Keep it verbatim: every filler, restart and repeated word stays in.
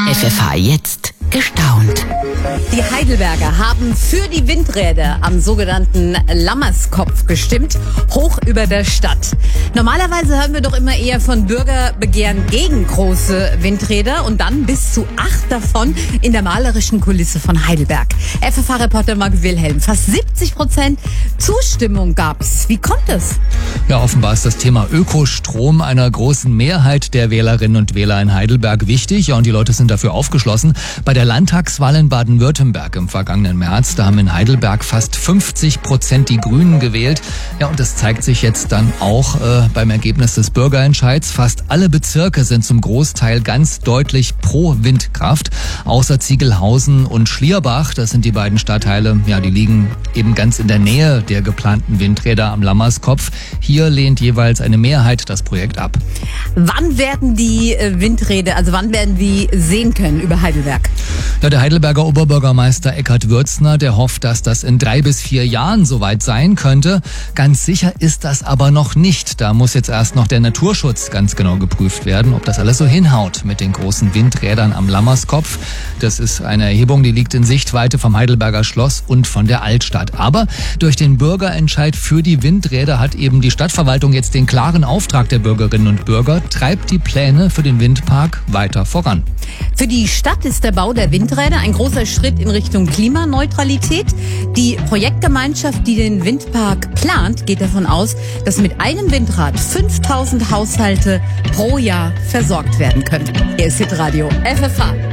F F H jetzt gestaunt. Die Heidelberger haben für die Windräder am sogenannten Lammerskopf gestimmt, hoch über der Stadt. Normalerweise hören wir doch immer eher von Bürgerbegehren gegen große Windräder und dann bis zu acht davon in der malerischen Kulisse von Heidelberg. F F H-Reporter Marc Wilhelm, fast siebzig Prozent Zustimmung gab's. Wie kommt es? Ja, offenbar ist das Thema Ökostrom einer großen Mehrheit der Wählerinnen und Wähler in Heidelberg wichtig. Ja, und die Leute sind dafür aufgeschlossen. Bei der Landtagswahl in Baden-Württemberg im vergangenen März, da haben in Heidelberg fast fünfzig Prozent die Grünen gewählt. Ja, und das zeigt sich jetzt dann auch äh, beim Ergebnis des Bürgerentscheids. Fast alle Bezirke sind zum Großteil ganz deutlich pro Windkraft. Außer Ziegelhausen und Schlierbach, das sind die beiden Stadtteile, ja, die liegen eben ganz in der Nähe der geplanten Windräder am Lammerskopf. Hier lehnt jeweils eine Mehrheit das Projekt ab. Wann werden die Windräder, also wann werden wir sehen können über Heidelberg? Ja, der Heidelberger Oberbürgermeister Eckhard Würzner, der hofft, dass das in drei bis vier Jahren soweit sein könnte. Ganz sicher ist das aber noch nicht. Da muss jetzt erst noch der Naturschutz ganz genau geprüft werden, ob das alles so hinhaut mit den großen Windrädern am Lammerskopf. Das ist eine Erhebung, die liegt in Sichtweite vom Heidelberger Schloss und von der Altstadt. Aber durch den Bürgerentscheid für die Windräder hat eben die Stadtverwaltung jetzt den klaren Auftrag der Bürgerinnen und Bürger, treibt die Pläne für den Windpark weiter voran. Für die Stadt ist der Bau der Windräder ein großer Schritt in Richtung Klimaneutralität. Die Projektgemeinschaft, die den Windpark plant, geht davon aus, dass mit einem Windrad fünftausend Haushalte pro Jahr versorgt werden können. Hier ist Hitradio F F H.